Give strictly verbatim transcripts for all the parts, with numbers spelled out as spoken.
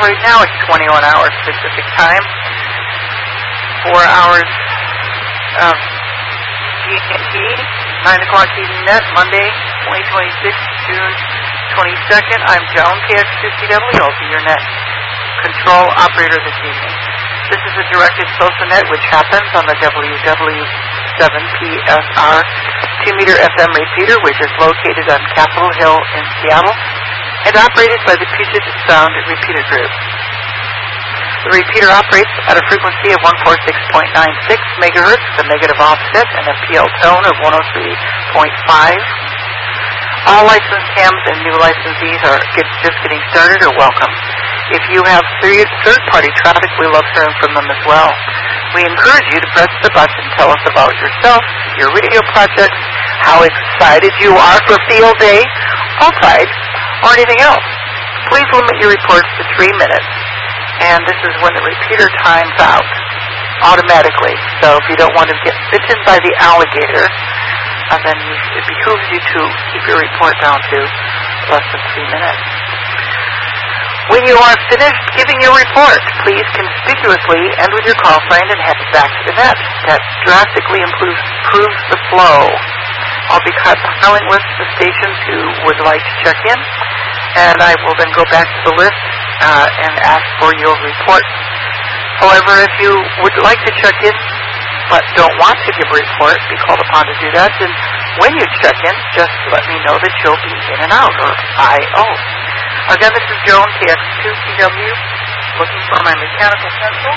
right now it's twenty-one hours Pacific time. Four hours of G M T, nine o'clock Evening Net, Monday, twenty twenty-six, June twenty-second. I'm Joan, K X two C W. I'll be your net control operator this evening. This is a directed social net which happens on the W W seven P S R two meter F M repeater, which is located on Capitol Hill in Seattle and operated by the Puget Sound Repeater Group. The repeater operates at a frequency of one forty-six point nine six megahertz, a negative offset, and a P L tone of one oh three point five. All licensed hams and new licensees are get, just getting started are welcome. If you have third-party traffic, we love hearing from them as well. We encourage you to press the button, tell us about yourself, your radio projects, how excited you are for field day, outside, or anything else. Please limit your reports to three minutes. And this is when the repeater times out automatically. So if you don't want to get bitten by the alligator, uh, then you, it behooves you to keep your report down to less than three minutes. When you are finished giving your report, please conspicuously end with your call sign and head back to the net. That drastically improves, improves the flow. I'll be compiling with the stations who would like to check in, and I will then go back to the list uh, and ask for your report. However, if you would like to check in but don't want to give a report, be called upon to do that, then when you check in, just let me know that you'll be in and out, or I O. Again, this is Joan, K X two C W, looking for my mechanical pencil.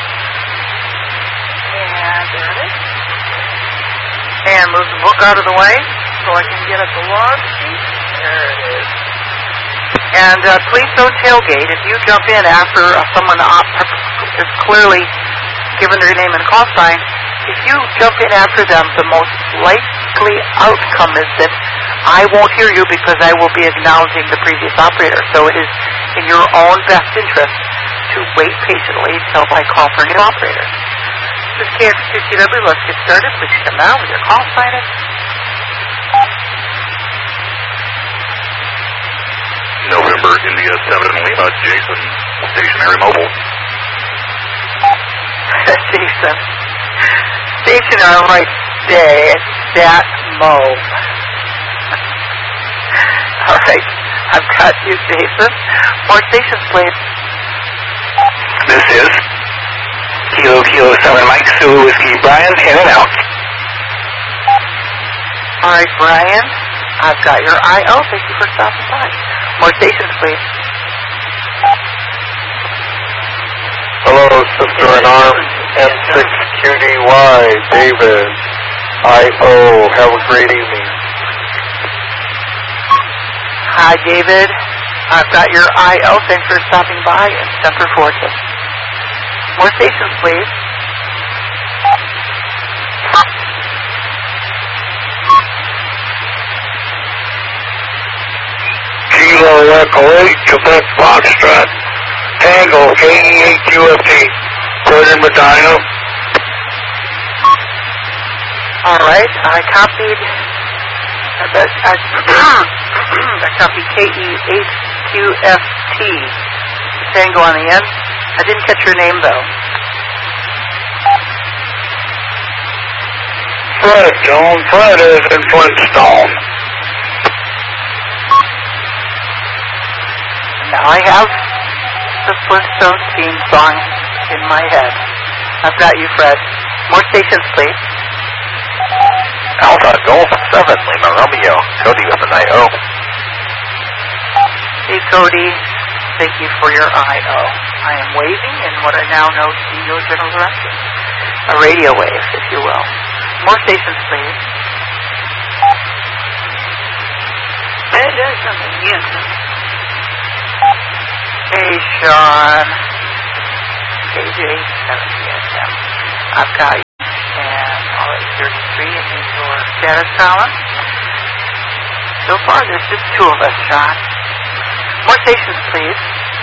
And there it is. And move the book out of the way so I can get at the log sheet. There it is. And uh, please don't tailgate. If you jump in after uh, someone op- is clearly given their name and call sign, if you jump in after them, the most likely outcome is that I won't hear you because I will be acknowledging the previous operator. So it is in your own best interest to wait patiently until I call for a new operator. This is K X two C W. Let's get started. Please come now with your call sign. November India seven Lima, Jason, stationary mobile. Jason. Stationary right day. That mode. All right. I've got you, Jason. More stations, please. This is Kilo Kilo seven Mike, Sulu Whiskey, Brian, in and out. All right, Brian. I've got your I O. Thank you for stopping by. More stations, please. Hello, Sister in Arms, M six Q D Y, David, I O. Have a great evening. Hi, David. I've got your I O. Thanks for stopping by in Semper Forte. More stations, please. Kilo Echo eight, Quebec Foxtrot, Tango, K E eight Q F T, Port in Medina. All right, I copied, I, bet, I, I copied K E eight Q F T, Tango on the end. I didn't catch your name, though. Fred, John, Fred is in Flintstone. Now I have the Flintstone theme song in my head. I've got you, Fred. More stations, please. Alpha Golf seven Lima Romeo, Cody with an I O. Hey, Cody. Thank you for your I O. I am waving in what I now know to be your general direction. A radio wave, if you will. More stations, please. Hey, there's something in. Hey, Sean. K J seventy S M. I've got you. And all right, thirty-three in your status column. So far, there's just two of us, Sean. More stations, please.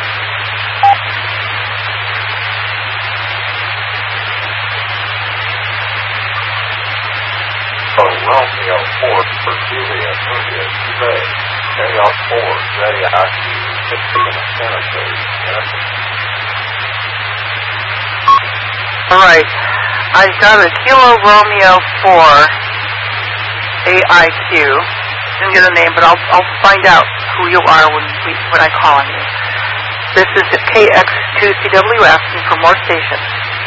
So Romeo four for Julia, Julia, Julia, Carry out four, ready, I see, fifteen, Santa Fe, All right. I've got a Kilo Romeo four A I Q. Didn't get a name, but I'll I'll find out who you are when we when I call on you. This is at K X two C W F and for more stations.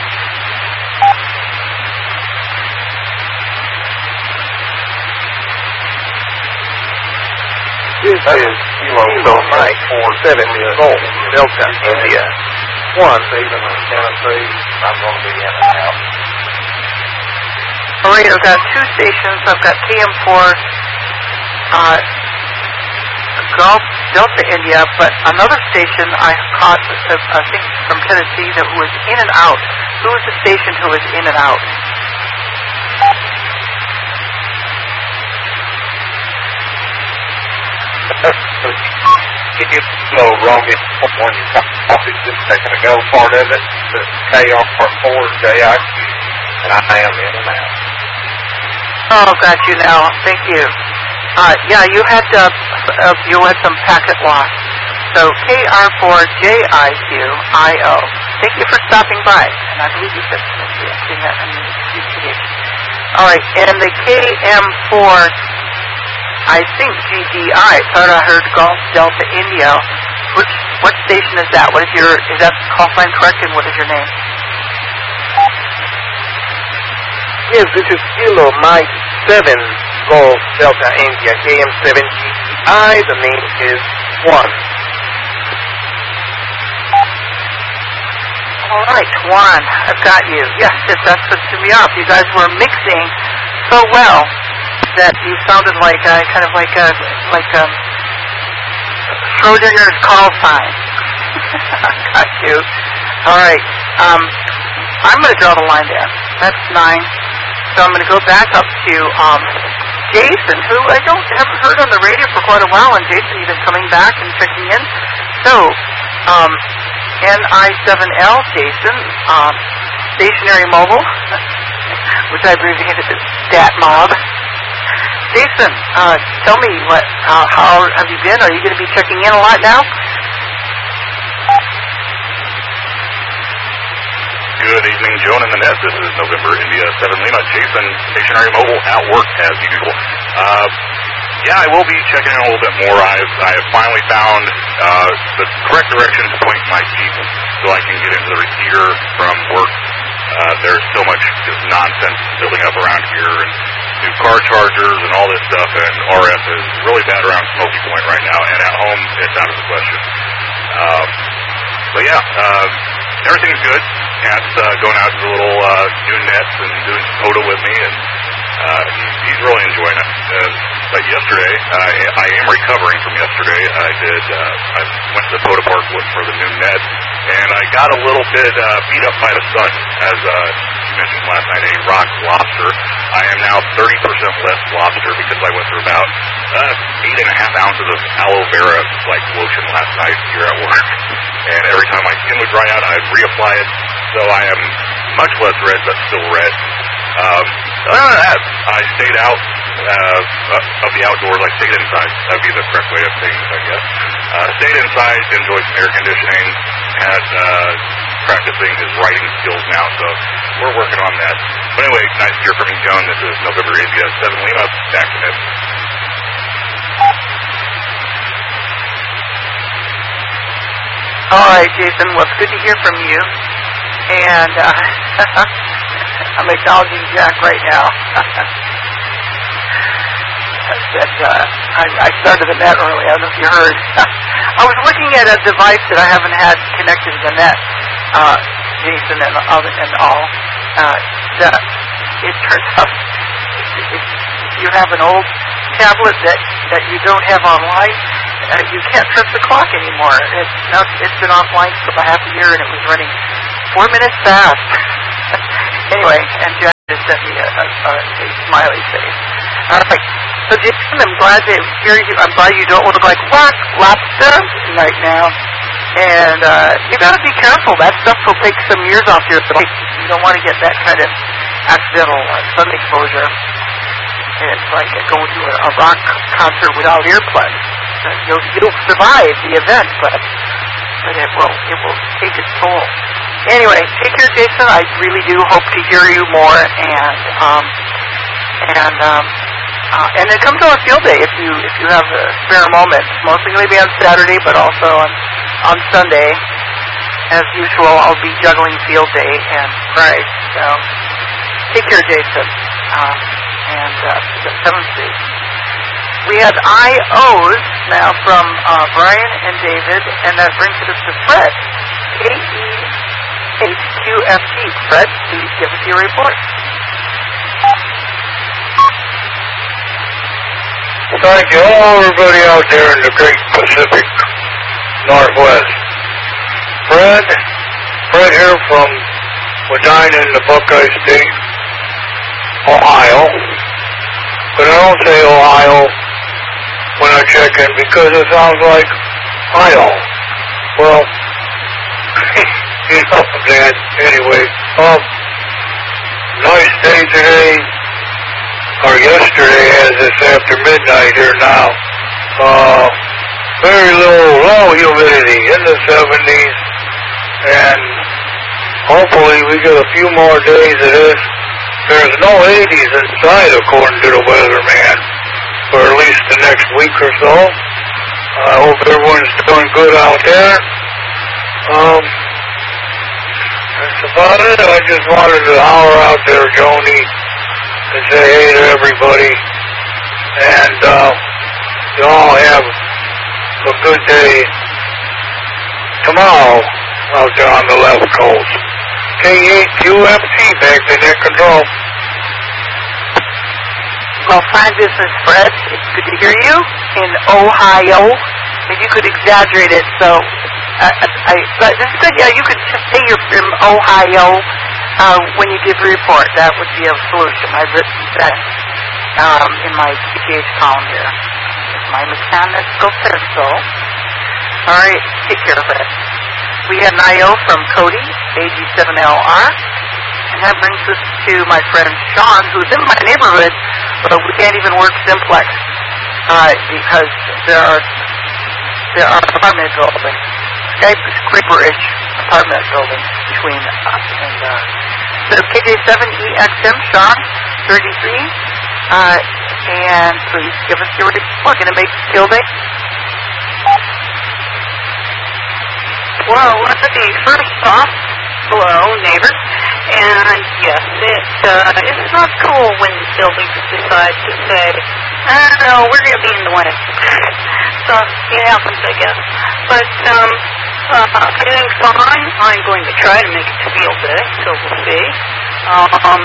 This is Kilo Mike four seven Golf Delta India one. I'm going to be in and out. All right, I've got two stations. I've got K M four uh, Golf Delta India, but another station I caught, uh, I think from Tennessee, that was in and out. Who was the station who was in and out? Can you go wrong in one topic just a second ago? Part of it, the K R four J I Q, and I am in and out. Oh, got you now. Thank you. Uh, yeah, you had uh, uh, you had some packet loss. So K R four J I Q I O. Thank you for stopping by. And I believe you said all right, and the K M four, I think G D I. Thought I heard Golf Delta India. Which what station is that? What is your is that call sign correct? And what is your name? Yes, this is Kilo Mike seven Golf Delta India K M seven G D I. The name is one. All right, Juan, I've got you. Yes, yes, that's what threw me off. You guys were mixing so well that you sounded like uh, kind of like a like um Schrodinger's call sign. Got you. All right. Um, I'm going to draw the line there. That's nine. So I'm going to go back up to um, Jason, who I don't haven't heard on the radio for quite a while. And Jason, you've been coming back and checking in. So um, N I seven L, Jason, um, stationary mobile, which I abbreviated as Stat Mob. Jason, uh, tell me, what? Uh, how have you been? Are you going to be checking in a lot now? Good evening, Joan and Annette. This is November India seven Lima. Jason, stationary mobile at work as usual. Uh, yeah, I will be checking in a little bit more. I've, I have finally found uh, the correct direction to point my Jeep so I can get into the repeater from work. Uh, there's so much just nonsense building up around here, and new car chargers and all this stuff, and R F is really bad around Smoky Point right now, and at home, it's out of the question. Um, but yeah, uh, everything's good. Cat's uh, going out to the little uh, new nets and doing POTA with me, and uh, he's, he's really enjoying it. Uh, but yesterday, I, I am recovering from yesterday. I did, uh, I went to the POTA park looking for the new net, and I got a little bit uh, beat up by the sun, as uh, you mentioned last night, a rock lobster. I am now thirty percent less lobster because I went through about uh, eight and a half ounces of aloe vera like lotion last night here at work. And every time my skin would dry out, I'd reapply it. So I am much less red, but still red. Um, other than that, I stayed out uh, of the outdoors. I stayed inside. That would be the correct way of saying it, I guess. Uh, stayed inside, enjoyed some air conditioning, had uh, practicing his writing skills now, so we're working on that. But anyway, nice to hear from you, Joan. This is November India seven Lima. Back to him. All right, Jason. Well, it's good to hear from you. And uh, I'm acknowledging Jack right now. I said uh, I, I started the net early. I don't know if you heard. I was looking at a device that I haven't had connected to the net, uh, Jason and, uh, and all. Uh, that it turns out if you have an old tablet that, that you don't have online, uh, you can't trust the clock anymore. It's, now it's been offline for about half a year, and it was running four minutes fast. Anyway, and Jack just sent me a, a, a, a smiley face. All right. So, Jason, I'm glad to hear you. I'm glad you don't look like rock lobster right now. And uh, you got to be careful. That stuff will take some years off your face. You don't want to get that kind of accidental uh, sun exposure. And it's like going to a, a rock concert without earplugs. Uh, you'll, you'll survive the event, but but it will it will take its toll. anyway, take care, Jason. I really do hope to hear you more, and um, and um, uh, and then come to a field day if you if you have a spare moment. It's mostly going to be on Saturday, but also on on Sunday. As usual, I'll be juggling field day and prize. So take care, Jason. Um, and uh, seventh Street. We had I Os now from uh, Brian and David, and that brings us to Fred. K E H Q F T. Fred, please give us your report. Thank you all, everybody out there in the great Pacific Northwest. Fred, Fred here from Medina in the Buckeye State, Ohio. But I don't say Ohio when I check in because it sounds like Ohio. Well, you know that anyway. Um, nice day today, or yesterday as it's after midnight here now. Uh, very little, low humidity in the seventies, and hopefully we get a few more days of this. There's no eighties inside according to the weatherman for at least the next week or so. I hope everyone's doing good out there. Um, that's about it. I just wanted to holler out there, Joni, and say hey to everybody. And uh, you all have a good day tomorrow out there on the left coast. K eight Q F T back to net control. Well, fine business, Fred. It's good to hear you in Ohio. If you could exaggerate it, so I, I, but this is good. Yeah, you could just say you're from Ohio uh, when you give a report. That would be a solution. I've written that um, in my P T H column here. My mechanical pencil. All right, take care of it. We have an I O from Cody, A G seven L R, and that brings us to my friend Sean, who's in my neighborhood, but we can't even work simplex uh, because there are there are apartment buildings, skyscraper-ish apartment buildings between us and uh, so K J seven E X M, Sean, thirty-three, uh, and please give us your report. Going to make field day. Well, let's see. First off, hello, neighbors. And yes, it, uh, it's not cool when buildings decide to say, I don't know, we're going to be in the way. So it happens, I guess. But um, uh, I'm doing fine. I'm going to try to make it to field day, so we'll see. Um,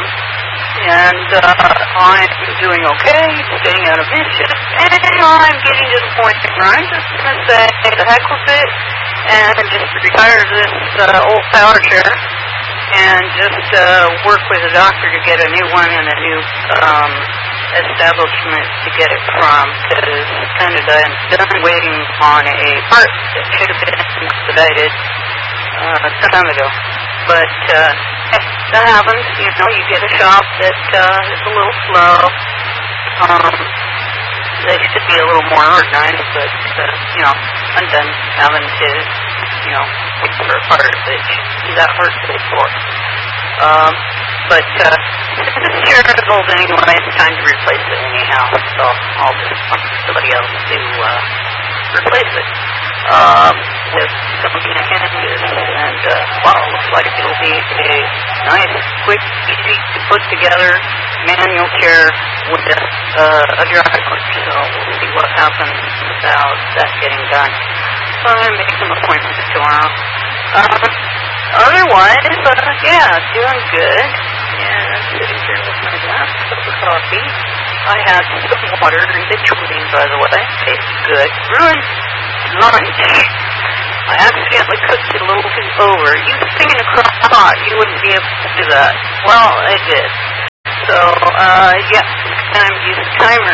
and uh, I'm doing okay, staying out of mischief. And I'm getting to the point where I'm just going to say, the heck with it, and just retire this uh, old power chair and just uh, work with a doctor to get a new one and a new um, establishment to get it from, because kind of done, done waiting on a part that should have been expedited uh, some time ago. But uh, that happens, you know, you get a shop that uh, is a little slow. Um, they should be a little more organized, but, uh, you know, I'm done having to, you know, wait for a part that should be that hard to pay for. Um, but, uh, this chair is old anyway, it's time to replace it anyhow, so I'll just find somebody else to, uh, replace it. Um, with some mechanisms, and, uh, well, it looks like it'll be a nice, quick, easy to put together manual chair with uh, a driver, so we'll see what happens without that getting done. So I'm going to make some appointments tomorrow. Um, otherwise, uh, yeah, doing good. Yeah, sitting here with my glass cup of coffee. I had some water in between, by the way. Tastes good. Ruined lunch. I accidentally cooked it a little too over. You think in a crock pot, you wouldn't be able to do that. Well, I did. So, uh, yeah, next time use a timer.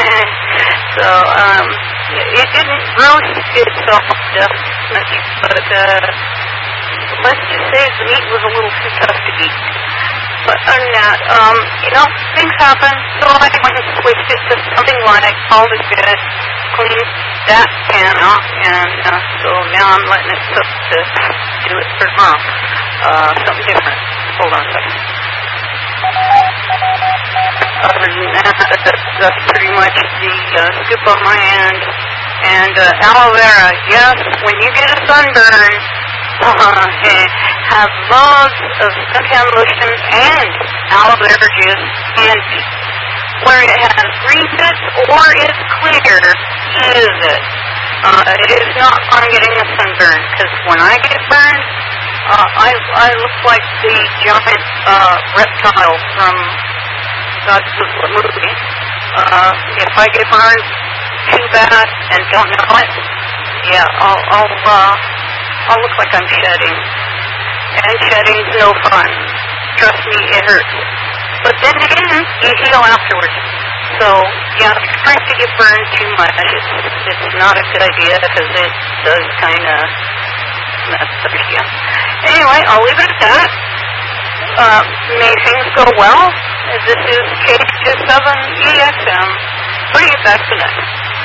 so, um, it didn't roast itself definitely, but, uh, let's just say the meat was a little too tough to eat. But other than that, um, you know, things happen, so I went and switched it to something like all the good, clean that pan off, and, uh, so now I'm letting it cook to do it for tomorrow. uh, something different. Hold on a second. Other than that, that's, that's pretty much the uh, scoop on my end. And uh, aloe vera, yes, when you get a sunburn, uh, have loads of suntan lotion and aloe vera juice handy. Where it has green bits or is clear, use it. Uh, it is not fun getting a sunburn, because when I get burned, uh, I, I look like the giant uh, reptile from God's movie. Uh, if I get burned too bad and don't know it, yeah, I'll I'll, uh, I'll look like I'm shedding. And shedding's no fun. Trust me, it hurts. But then again, you heal afterwards. So, yeah, trying to get burned too much, it's, it's not a good idea because it does kind of mess up your skin. Anyway, I'll leave it at that. Uh, may things go well. This is K two seven E X M. Putting it back to next.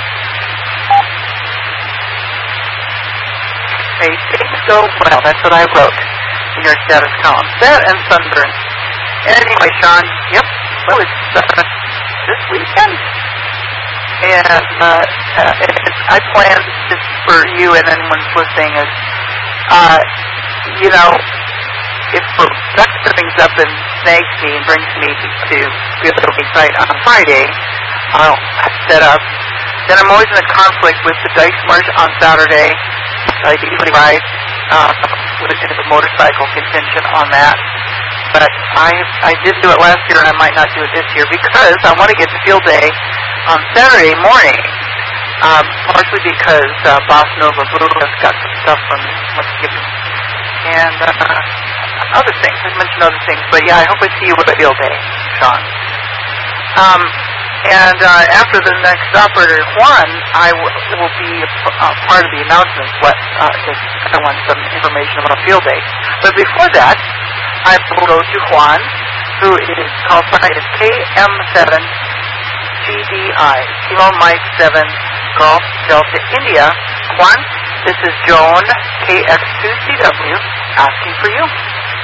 May things go well. That's what I wrote in your status column. That and sunburn. Anyway, Sean, yep, well, it's uh, this weekend. And uh, uh, I plan, just for you and anyone who's listening, is, uh, you know, if that things up and snags me and brings me to be able to be site on Friday, I'll set up. Then I'm always in a conflict with the Dice March on Saturday. I usually ride uh, with a motorcycle contingent on that. But I I did do it last year, and I might not do it this year because I want to get to field day on Saturday morning. Um, partially because uh, Boss Nova Blue has got some stuff from Thanksgiving and uh, other things. I mentioned other things, but yeah, I hope I see you at field day, Sean. Um, and uh, after the next operator, Juan, I w- will be uh, part of the announcements. What uh, I want some information about field day, but before that, I will go to Juan, who is called sign is K M seven G D I, Kilo Mike seven, Golf Delta India. Juan, this is Joan, K X two C W, asking for you.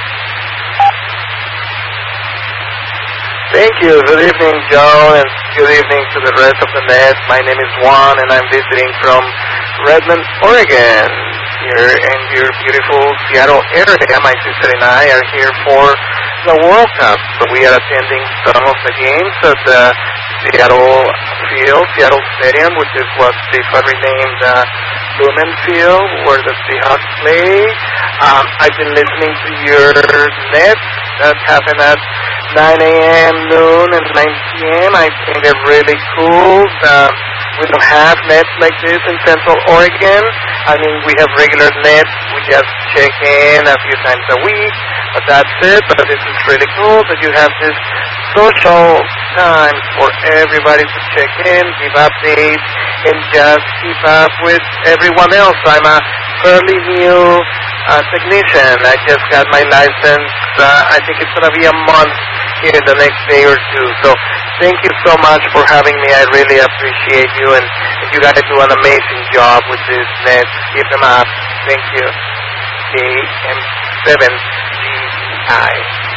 Thank you. Good evening, Joan, and good evening to the rest of the net. My name is Juan, and I'm visiting from Redmond, Oregon. Here in your beautiful Seattle area. My sister and I are here for the World Cup. So we are attending some of the games at the Seattle Field, Seattle Stadium, which is what FIFA renamed uh, Lumen Field, where the Seahawks play. Um, I've been listening to your net that happen at nine a.m., noon, and nine p.m. I think they're really cool. Um, we don't have nets like this in Central Oregon. I mean, we have regular nets. We just check in a few times a week, but that's it. But this is really cool that you have this social time for everybody to check in, give updates, and just keep up with everyone else. I'm a fairly new uh, technician. I just got my license. Uh, I think it's going to be a month here in the next day or two. So thank you so much for having me. I really appreciate you, and you guys do an amazing job with this net. Keep them up. Thank you. K M seven G I.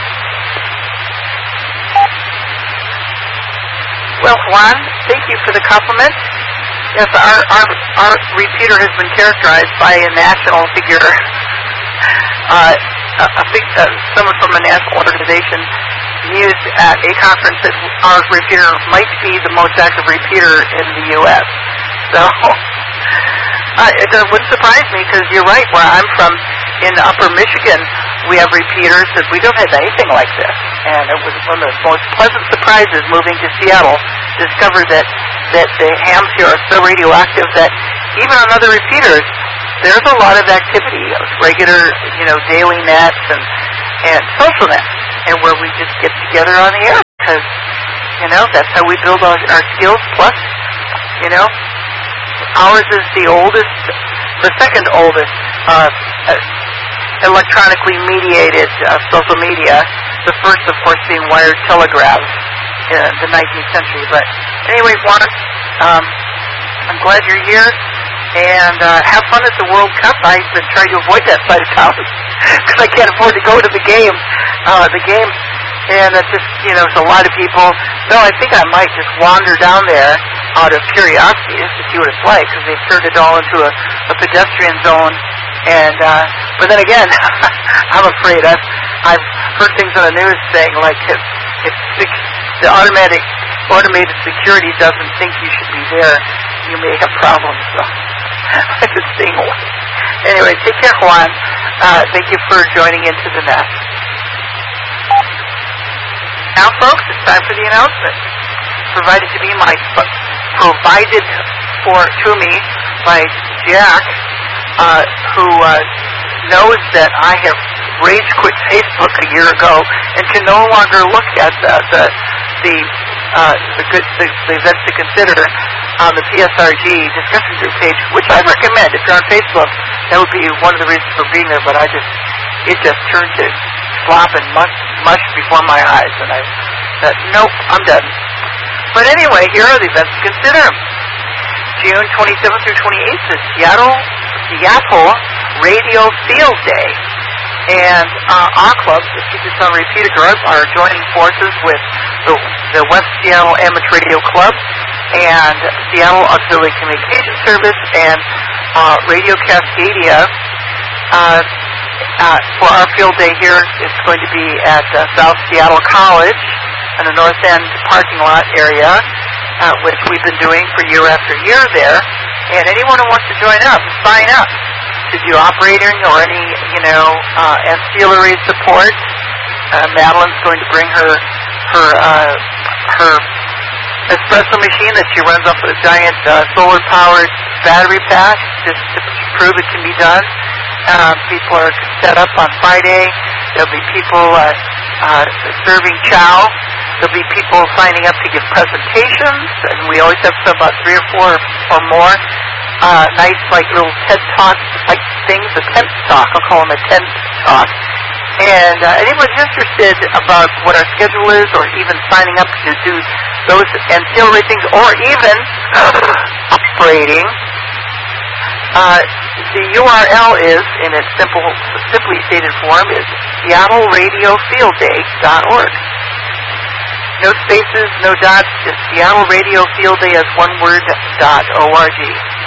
Well, Juan, thank you for the compliment. Yes, our, our, our repeater has been characterized by a national figure, uh, a, a big, uh, someone from a national organization mused at a conference that our repeater might be the most active repeater in the U S So uh, it uh, wouldn't surprise me because you're right. Where I'm from, in Upper Michigan, we have repeaters that we don't have anything like this. And it was one of the most pleasant surprises moving to Seattle to discover that, that the hams here are so radioactive that even on other repeaters, there's a lot of activity, regular, you know, daily nets and, and social nets, and where we just get together on the air because, you know, that's how we build our, our skills. Plus, you know, ours is the oldest, the second oldest uh, uh, electronically mediated uh, social media. The first, of course, being wired telegraphs in the nineteenth century. But anyway, Juan, um, I'm glad you're here. and uh, have fun at the World Cup. I've been trying to avoid that side of town because I can't afford to go to the game. Uh, the game, and it's just, you know, it's a lot of people. So I think I might just wander down there out of curiosity just to see what it's like, because they've turned it all into a, a pedestrian zone. And uh, but then again, I'm afraid I've I've heard things on the news saying like if if the automatic automated security doesn't think you should be there, you may have problems. So I'm just staying away. Anyway, take care, Juan. Uh, thank you for joining into the nest. Now, folks, it's time for the announcement. Provided to me, my provided for to me by Jack, uh, who uh, knows that I have rage quit Facebook a year ago and can no longer look at the the the, uh, the, good, the, the events to consider on the P S R G discussion group page, which I recommend. If you're on Facebook, that would be one of the reasons for being there. But I just it just turned to slop and mush, mush before my eyes, and I said, nope, I'm done. But anyway, here are the events to consider. June twenty-seventh through twenty-eighth is Seattle Seattle Radio Field Day. And uh, our clubs, the Secret Sun Repeater Group, are joining forces with the, the West Seattle Amateur Radio Club and Seattle Auxiliary Communication Service and uh, Radio Cascadia. Uh, uh, for our field day here, it's going to be at uh, South Seattle College in the North End parking lot area, uh, which we've been doing for year after year there. And anyone who wants to join up, sign up to do operating or any, you know, uh, ancillary support. Uh, Madeline's going to bring her her uh, her espresso machine that she runs off of a giant uh, solar-powered battery pack, just to prove it can be done. Uh, people are set up on Friday. There'll be people uh, uh, serving chow. There'll be people signing up to give presentations, and we always have about three or four or more. Uh, nice, like, little TED Talk like things, a TED Talk, I'll call them a TED Talk. And uh, anyone interested about what our schedule is, or even signing up to do those ancillary things, or even operating, uh, the U R L is, in its simple, simply stated form, is Seattle Radio Field Day dot org. No spaces, no dots, just Seattle Radio Field Day as one word, dot O-R-G.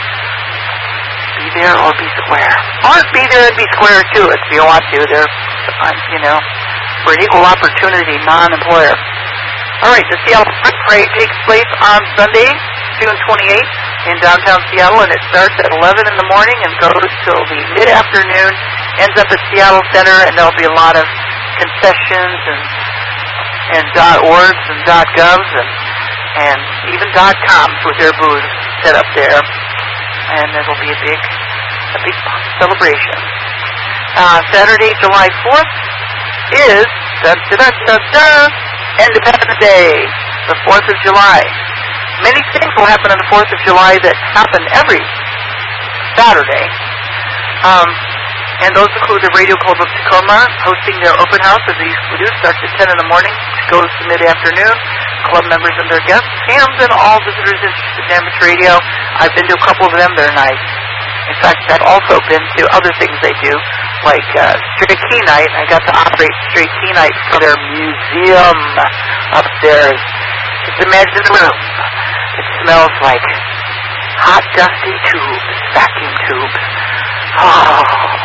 Be there or be square. Or be there and be square too if you want to. They're, you know, we're an equal opportunity non-employer. All right, the Seattle Spring Parade takes place on Sunday, June twenty-eighth in downtown Seattle, and it starts at eleven in the morning and goes till the mid-afternoon, ends up at Seattle Center, and there'll be a lot of concessions and and .orgs and .govs and and even .coms with their booths set up there. And it'll be a big, a big celebration. Uh, Saturday, July fourth is da, da, da, da, da, Independence Day, the fourth of July. Many things will happen on the fourth of July that happen every Saturday. Um, and those include the Radio Club of Tacoma hosting their open house, as they usually do, starts at ten in the morning, goes to mid-afternoon. Club members and their guests, hams, and all visitors interested in amateur radio. I've been to a couple of them. They're nice. In fact, I've also been to other things they do, like uh, Stray Key Night. I got to operate Stray Key Night for their museum upstairs. Just imagine the room. It smells like hot, dusty tubes, vacuum tubes. Oh.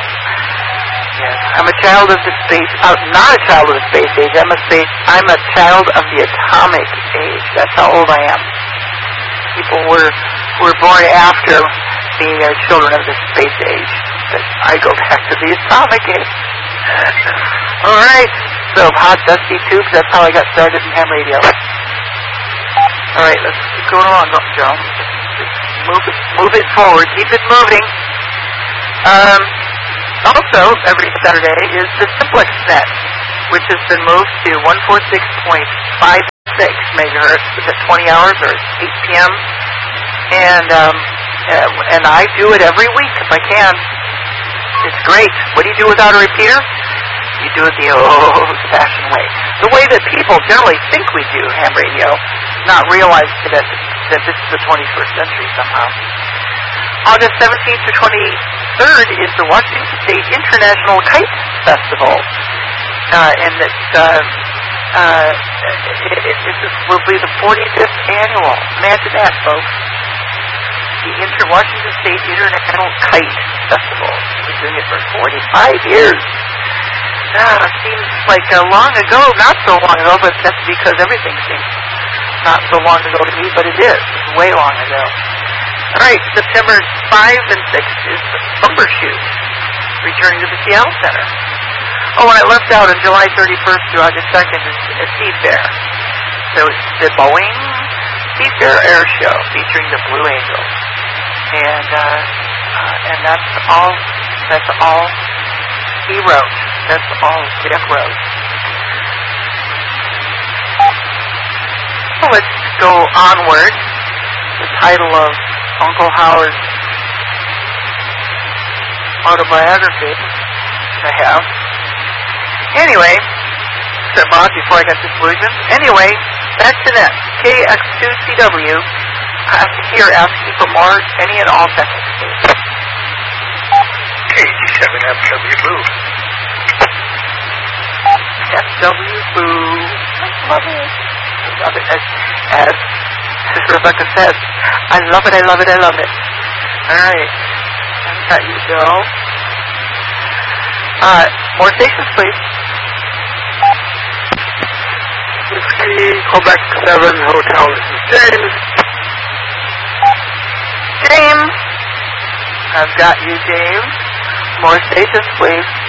Yes, I'm a child of the space, uh, not a child of the space age, I'm a space, I'm a child of the atomic age. That's how old I am. People were, were born after being uh, children of the space age. But I go back to the atomic age. Alright, so hot, dusty tubes, that's how I got started in ham radio. Alright, let's keep going along, Joe. Just move it, move it forward, keep it moving. Um... Also, every Saturday is the Simplex Net, which has been moved to one forty-six point five six megahertz at twenty hours or eight p.m. And um, and I do it every week if I can. It's great. What do you do without a repeater? You do it the old-fashioned way, the way that people generally think we do ham radio, not realizing that that this is the twenty-first century somehow. August seventeenth to twenty-third is the Washington State International Kite Festival. Uh, and it's, uh, uh, it, it, it will be the forty-fifth annual. Imagine that, folks. The Inter Washington State International Kite Festival. We've been doing it for forty-five years. Ah, seems like uh, long ago, not so long ago, but that's because everything seems not so long ago to me, but it is. It's way long ago. All right, September fifth and sixth is the Bumbershoot, returning to the Seattle Center. Oh, and I left out on July thirty-first through August second is a Seafair. So it's the Boeing Seafair Air Show featuring the Blue Angels. And, uh, uh, and that's all, that's all he wrote. That's all Jeff wrote. So let's go onward. The title of Uncle Howard's autobiography I have. Anyway, step off before I got disillusioned. Anyway, back to that. K X two C W. I'm here asking for more, any and all technical. K G seven F W Boo. F W Boo. I love it. I love it. As, as, as Rebecca says, I love it, I love it, I love it. All right. I've got you, Bill. Uh, more stations, please. Whiskey, Quebec seven, Hotel, this is James. James. I've got you, James. More stations, please.